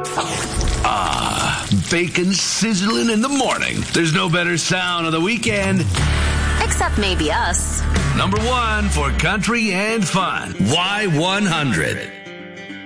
Bacon sizzling in the morning. There's no better sound of the weekend. Except maybe us. Number one for country and fun. Y100.